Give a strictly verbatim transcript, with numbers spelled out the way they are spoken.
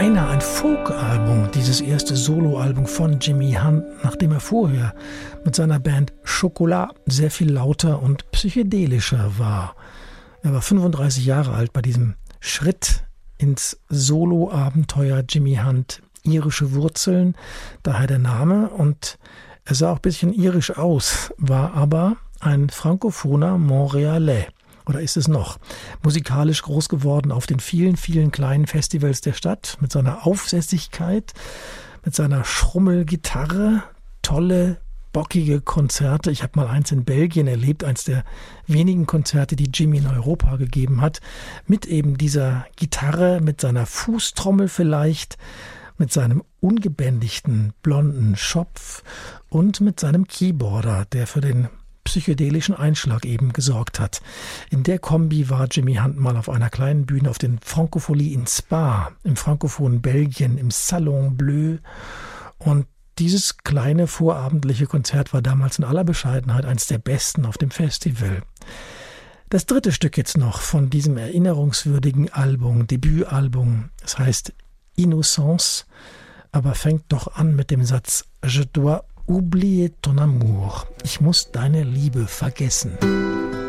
beinahe ein Folk-Album, dieses erste Soloalbum von Jimmy Hunt, nachdem er vorher mit seiner Band Chocolat sehr viel lauter und psychedelischer war. Er war fünfunddreißig Jahre alt bei diesem Schritt ins Solo-Abenteuer Jimmy Hunt. Irische Wurzeln, daher der Name, und er sah auch ein bisschen irisch aus, war aber ein frankophoner Montrealais. Oder ist es noch? Musikalisch groß geworden auf den vielen, vielen kleinen Festivals der Stadt, mit seiner Aufsässigkeit, mit seiner Schrummelgitarre, tolle, bockige Konzerte. Ich habe mal eins in Belgien erlebt, eins der wenigen Konzerte, die Jimmy in Europa gegeben hat, mit eben dieser Gitarre, mit seiner Fußtrommel vielleicht, mit seinem ungebändigten blonden Schopf und mit seinem Keyboarder, der für den psychedelischen Einschlag eben gesorgt hat. In der Kombi war Jimmy Hunt mal auf einer kleinen Bühne auf den Francophonie in Spa, im frankophonen Belgien, im Salon Bleu. Und dieses kleine vorabendliche Konzert war damals in aller Bescheidenheit eines der besten auf dem Festival. Das dritte Stück jetzt noch von diesem erinnerungswürdigen Album, Debütalbum, es heißt Innocence, aber fängt doch an mit dem Satz Je dois oublier ton amour. Ich muss deine Liebe vergessen.